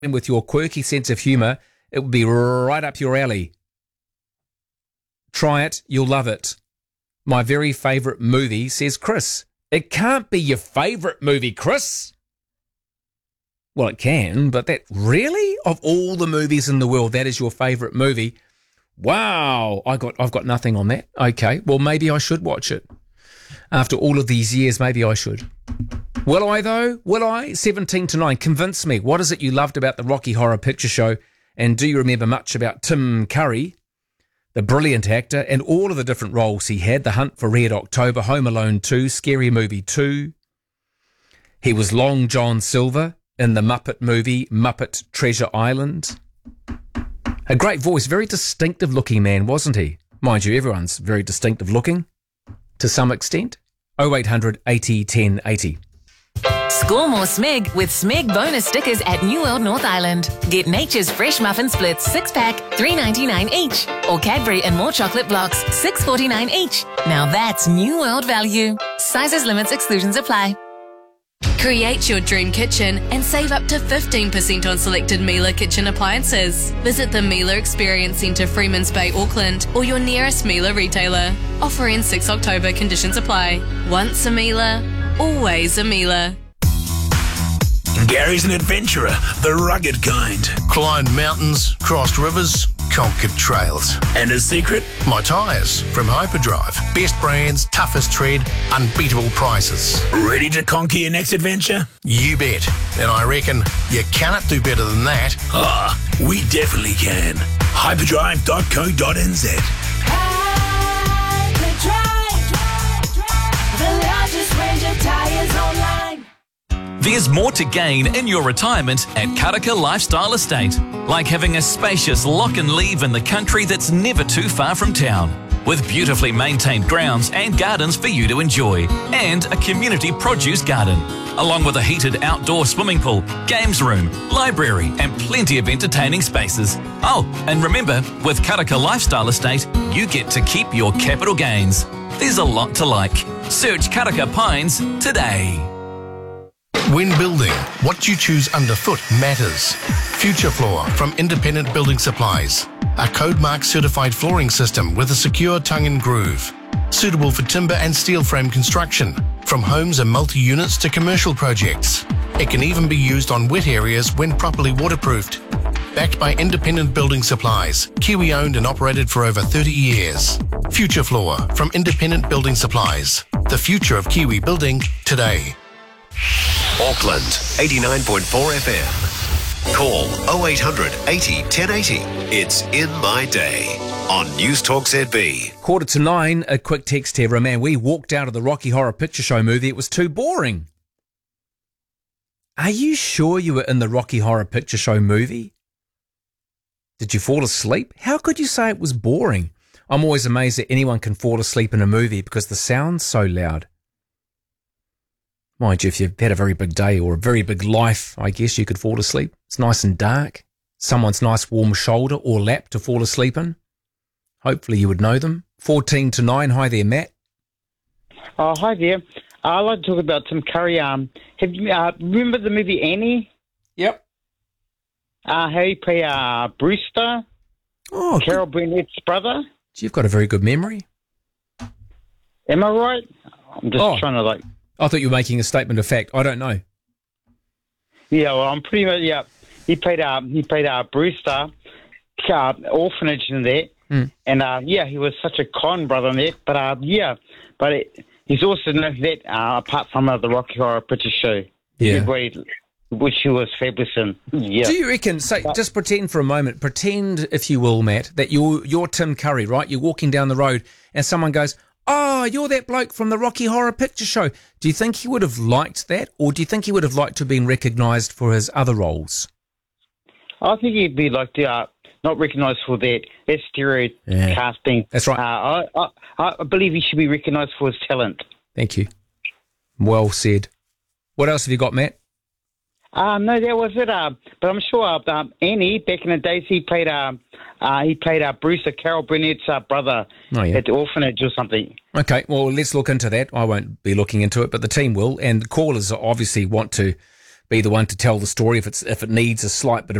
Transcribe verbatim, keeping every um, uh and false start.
And with your quirky sense of humour, it would be right up your alley. Try it, you'll love it. My very favourite movie, says Chris. It can't be your favourite movie, Chris. Well, it can, but that really, of all the movies in the world, that is your favourite movie. Wow, I got, I've got nothing on that. Okay, well, maybe I should watch it. After all of these years, maybe I should. Will I, though? Will I? seventeen to nine. Convince me. What is it you loved about the Rocky Horror Picture Show? And do you remember much about Tim Curry, the brilliant actor, and all of the different roles he had? The Hunt for Red October, Home Alone two, Scary Movie two. He was Long John Silver in the Muppet movie Muppet Treasure Island. A great voice, very distinctive looking man, wasn't he? Mind you, everyone's very distinctive looking to some extent. oh eight hundred eighty ten eighty. Score more Smeg with Smeg bonus stickers at New World North Island. Get Nature's Fresh Muffin Splits six pack, three ninety-nine each. Or Cadbury and More Chocolate Blocks, six forty-nine each. Now that's New World value. Sizes, limits, exclusions apply. Create your dream kitchen and save up to fifteen percent on selected Miele kitchen appliances. Visit the Miele Experience Centre, Freemans Bay, Auckland, or your nearest Miele retailer. Offer ends sixth of October, conditions apply. Once a Miele, always a Miele. Gary's an adventurer, the rugged kind. Climbed mountains, crossed rivers, conquered trails. And his secret? My tyres from Hyperdrive. Best brands, toughest tread, unbeatable prices. Ready to conquer your next adventure? You bet. And I reckon you cannot do better than that. Ah, we definitely can. hyperdrive dot co dot n z. Hyperdrive, the largest range of tyres online. There's more to gain in your retirement at Karaka Lifestyle Estate, like having a spacious lock and leave in the country that's never too far from town, with beautifully maintained grounds and gardens for you to enjoy, and a community produce garden, along with a heated outdoor swimming pool, games room, library, and plenty of entertaining spaces. Oh, and remember, with Karaka Lifestyle Estate, you get to keep your capital gains. There's a lot to like. Search Karaka Pines today. When building, what you choose underfoot matters. Future Floor from Independent Building Supplies. A Code Mark certified flooring system with a secure tongue and groove. Suitable for timber and steel frame construction, from homes and multi-units to commercial projects. It can even be used on wet areas when properly waterproofed. Backed by Independent Building Supplies, Kiwi owned and operated for over thirty years. Future Floor from Independent Building Supplies. The future of Kiwi building today. Auckland, eighty-nine point four F M. Call oh eight hundred eighty ten eighty. It's In My Day on News Talk Z B. Quarter to nine, a quick text here. Man, we walked out of the Rocky Horror Picture Show movie. It was too boring. Are you sure you were in the Rocky Horror Picture Show movie? Did you fall asleep? How could you say it was boring? I'm always amazed that anyone can fall asleep in a movie because the sound's so loud. Mind you, if you've had a very big day or a very big life, I guess you could fall asleep. It's nice and dark. Someone's nice warm shoulder or lap to fall asleep in. Hopefully you would know them. fourteen to nine. Hi there, Matt. Oh, hi there. Uh, I'd like to talk about Tim Curry. Um, have you uh, remember the movie Annie? Yep. Uh, how he played uh, Brewster, oh, Carol Burnett's brother. You've got a very good memory. Am I right? I'm just oh. trying to like... I thought you were making a statement of fact. I don't know. Yeah, well, I'm pretty much, yeah. He played, uh, he played uh, Brewster, uh, orphanage in that. Mm. And, uh, yeah, he was such a con brother in that. But, uh, yeah, but it, he's also known for that, uh, apart from uh, the Rocky Horror Picture Show. Yeah. Which he was fabulous in. Yeah. Do you reckon, say, but, just pretend for a moment, pretend, if you will, Matt, that you're, you're Tim Curry, right? You're walking down the road and someone goes, oh, you're that bloke from the Rocky Horror Picture Show. Do you think he would have liked that, or do you think he would have liked to have been recognised for his other roles? I think he'd be like, uh, not recognised for that, that stereo yeah. casting. That's right. Uh, I, I, I believe he should be recognised for his talent. Thank you. Well said. What else have you got, Matt? Uh, no, that was it. Uh, but I'm sure uh, um, Annie, back in the days, he played uh, uh, he played uh, Brewster, Carol Burnett's uh, brother oh, yeah. at the orphanage or something. Okay, well, let's look into that. I won't be looking into it, but the team will. And the callers obviously want to be the one to tell the story if it's if it needs a slight bit of